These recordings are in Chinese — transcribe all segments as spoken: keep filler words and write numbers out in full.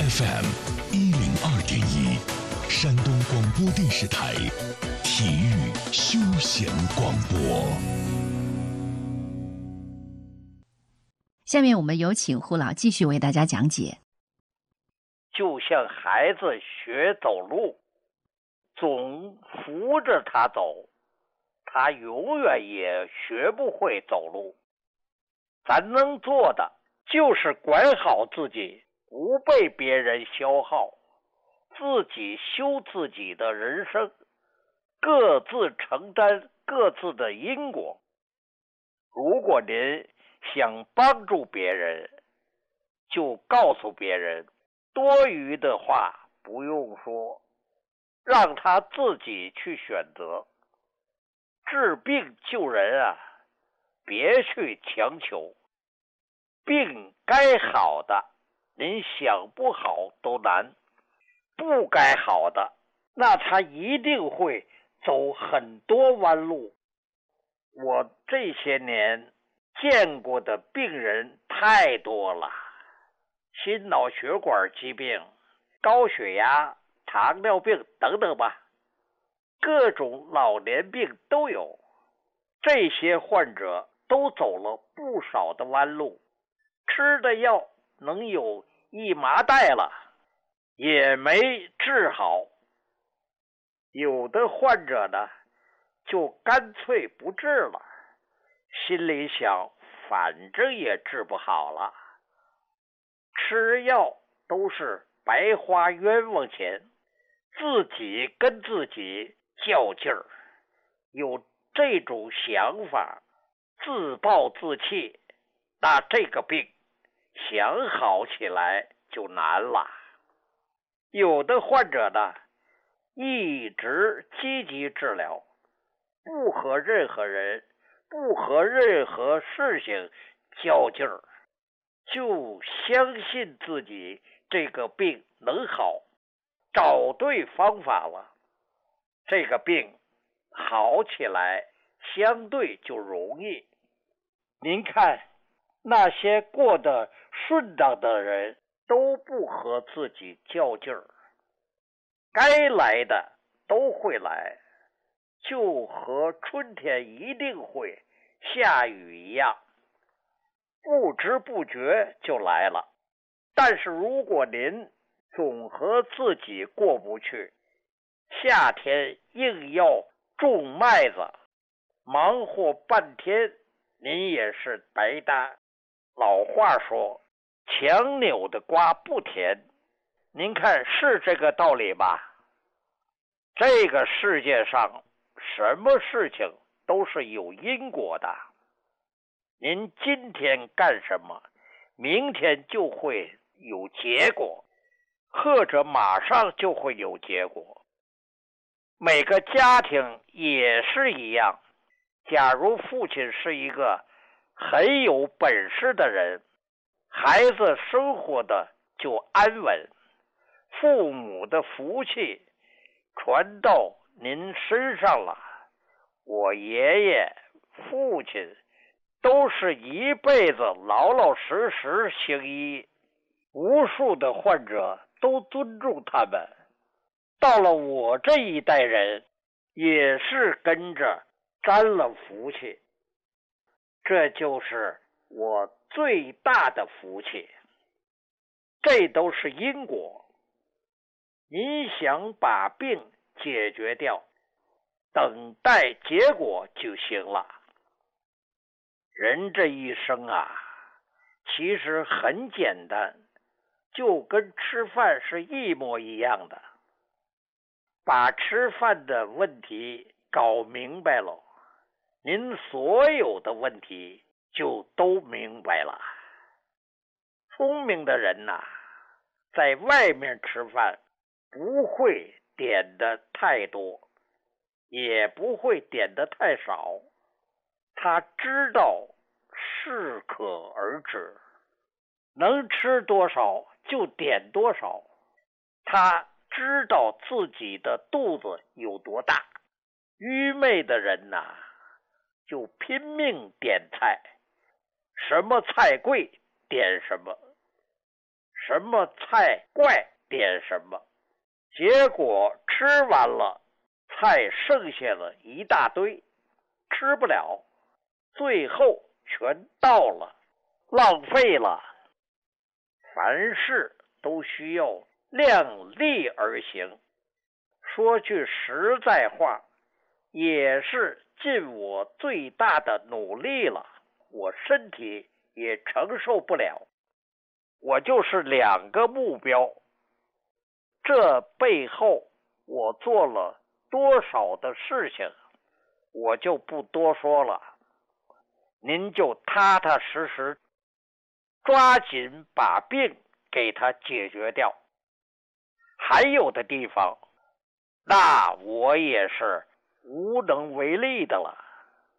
F M 一零二点一，山东广播电视台体育休闲广播。 下面我们有请胡老继续为大家讲解。 就像孩子学走路，总扶着他走，他永远也学不会走路。咱能做的就是管好自己，不被别人消耗，自己修自己的人生，各自承担各自的因果。如果您想帮助别人，就告诉别人，多余的话不用说，让他自己去选择。治病救人啊，别去强求。病该好的，您想不好都难；不该好的，那他一定会走很多弯路。我这些年见过的病人太多了，心脑血管疾病、高血压、糖尿病等等吧，各种老年病都有。这些患者都走了不少的弯路，吃的药能有一麻袋了，也没治好。有的患者呢，就干脆不治了，心里想反正也治不好了，吃药都是白花冤枉钱，自己跟自己较劲儿。有这种想法，自暴自弃，那这个病想好起来就难了。有的患者呢，一直积极治疗，不和任何人不和任何事情较劲儿，就相信自己这个病能好，找对方法了，这个病好起来相对就容易。您看，那些过得顺当的人都不和自己较劲儿，该来的都会来，就和春天一定会下雨一样，不知不觉就来了。但是如果您总和自己过不去，夏天硬要种麦子，忙活半天，您也是白搭。老话说，强扭的瓜不甜，您看是这个道理吧？这个世界上什么事情都是有因果的，您今天干什么，明天就会有结果，或者马上就会有结果。每个家庭也是一样，假如父亲是一个很有本事的人，孩子生活的就安稳，父母的福气传到您身上了。我爷爷、父亲都是一辈子老老实实行医，无数的患者都尊重他们。到了我这一代人，也是跟着沾了福气，这就是我最大的福气。这都是因果，您想把病解决掉，等待结果就行了。人这一生啊，其实很简单，就跟吃饭是一模一样的。把吃饭的问题搞明白了，您所有的问题就都明白了。聪明的人呐、啊，在外面吃饭不会点的太多，也不会点的太少，他知道适可而止，能吃多少就点多少，他知道自己的肚子有多大。愚昧的人呐、啊，就拼命点菜，什么菜贵点什么， 什么菜怪点什么，结果吃完了，菜剩下了一大堆，吃不了，最后全倒了，浪费了。凡事都需要量力而行。说句实在话，也是尽我最大的努力了，我身体也承受不了。我就是两个目标，这背后我做了多少的事情，我就不多说了。您就踏踏实实抓紧把病给它解决掉。还有的地方，那我也是无能为力的了。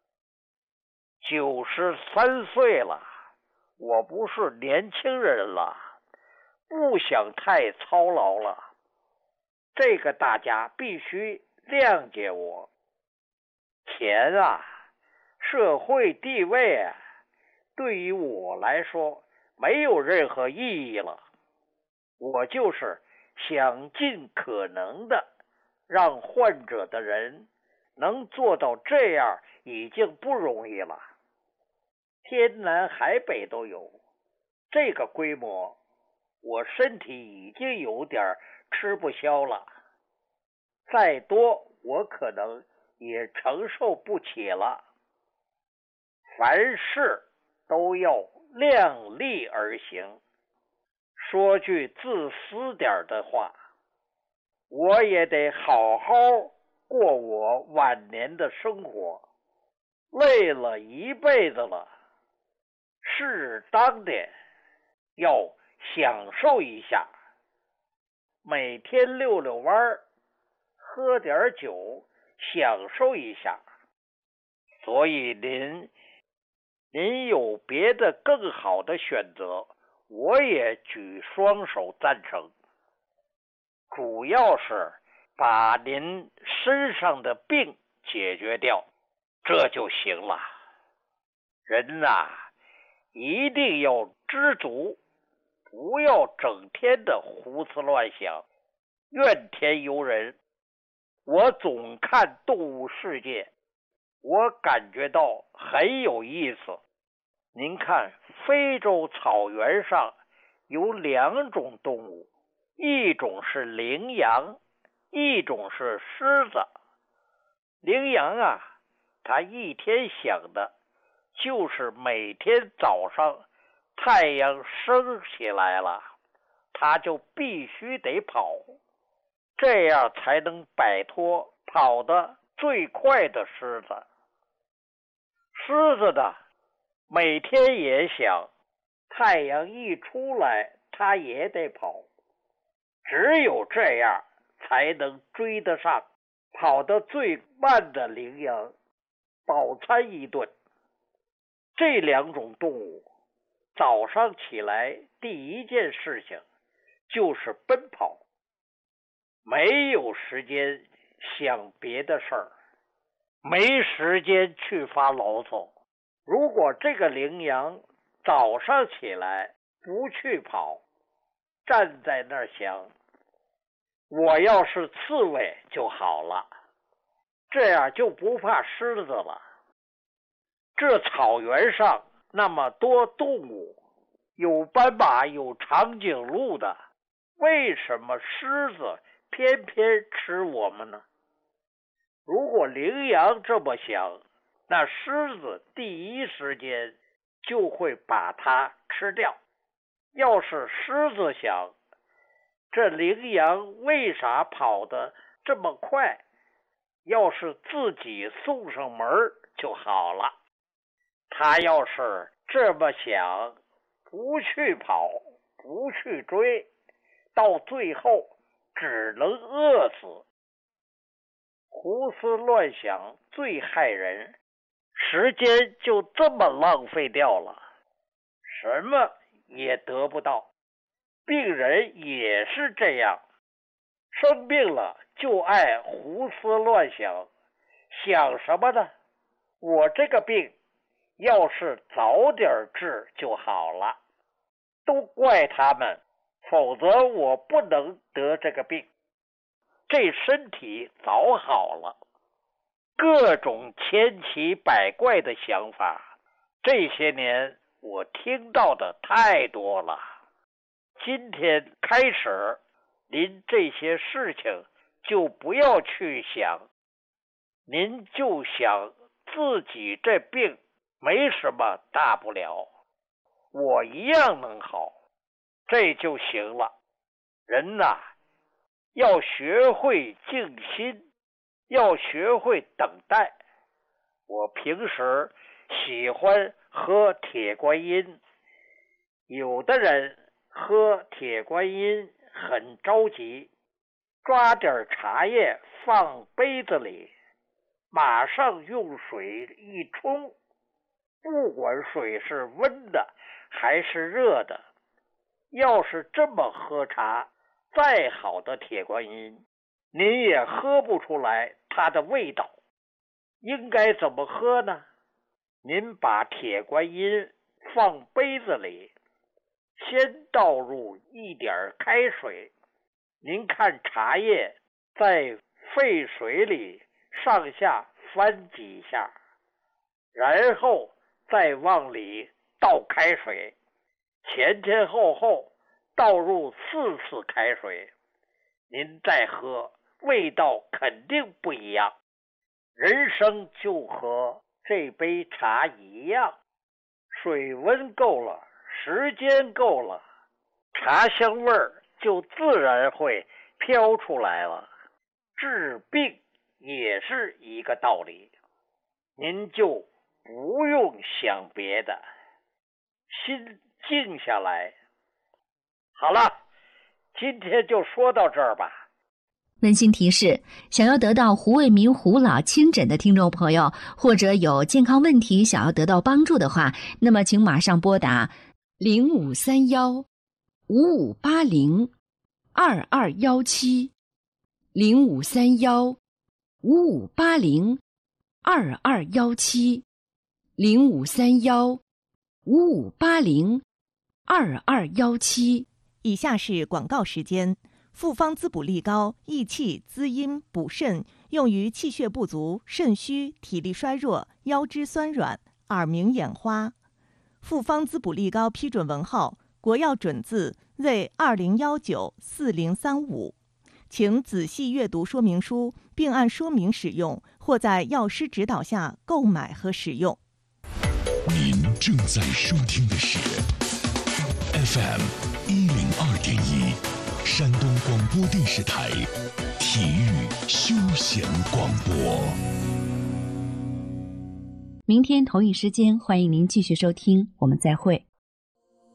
九十三岁了，我不是年轻人了，不想太操劳了。这个大家必须谅解我。钱啊，社会地位啊，对于我来说没有任何意义了。我就是想尽可能的让患者的人能做到这样，已经不容易了。天南海北都有，这个规模，我身体已经有点吃不消了，再多我可能也承受不起了。凡事都要量力而行。说句自私点的话，我也得好好过我晚年的生活，累了一辈子了，适当的要享受一下，每天溜溜弯，喝点酒，享受一下。所以您您有别的更好的选择，我也举双手赞成。主要是把您身上的病解决掉，这就行了。人呐，一定要知足，不要整天的胡思乱想，怨天尤人。我总看动物世界，我感觉到很有意思。您看，非洲草原上有两种动物，一种是羚羊，一种是狮子。羚羊啊，它一天想的就是每天早上太阳升起来了，它就必须得跑，这样才能摆脱跑得最快的狮子。狮子呢，每天也想太阳一出来它也得跑，只有这样才能追得上跑得最慢的羚羊，饱餐一顿。这两种动物早上起来第一件事情就是奔跑，没有时间想别的事儿，没时间去发牢骚。如果这个羚羊早上起来不去跑，站在那儿想，我要是刺猬就好了，这样就不怕狮子了。这草原上那么多动物，有斑马，有长颈鹿的，为什么狮子偏偏吃我们呢？如果羚羊这么想，那狮子第一时间就会把它吃掉。要是狮子想，这羚羊为啥跑得这么快？要是自己送上门就好了。他要是这么想，不去跑，不去追，到最后只能饿死。胡思乱想最害人，时间就这么浪费掉了，什么也得不到。病人也是这样，生病了就爱胡思乱想，想什么呢？我这个病要是早点治就好了。都怪他们否则我不能得这个病。这身体早好了。各种千奇百怪的想法，这些年我听到的太多了。今天开始，您这些事情就不要去想，您就想自己这病没什么大不了，我一样能好，这就行了。人呐，要学会静心，要学会等待。我平时喜欢喝铁观音，有的人喝铁观音很着急，抓点茶叶放杯子里，马上用水一冲，不管水是温的还是热的，要是这么喝茶，再好的铁观音您也喝不出来它的味道。应该怎么喝呢？您把铁观音放杯子里，先倒入一点开水，您看茶叶在沸水里上下翻几下，然后再往里倒开水，前前后后倒入四次开水，您再喝，味道肯定不一样。人生就和这杯茶一样，水温够了，时间够了，茶香味儿就自然会飘出来了。治病也是一个道理，您就不用想别的，心静下来。好了，今天就说到这儿吧。 温馨提示：想要得到胡卫民胡老亲诊的听众朋友，或者有健康问题想要得到帮助的话，那么请马上拨打零五三幺五五八零二二幺七零五三幺五五八零二二幺七零五三幺五五八零二二幺七。 以下是广告时间。复方滋补力高，益气滋阴补肾，用于气血不足、肾虚、体力衰弱、腰肢酸软、耳鸣眼花。复方滋补力高批准文号：国药准字 Z 二零一九四零三五。请仔细阅读说明书，并按说明使用，或在药师指导下购买和使用。 您正在收听的是 F M 一零二点一。山东广播电视台体育休闲广播。 明天同一时间，欢迎您继续收听，我们再会。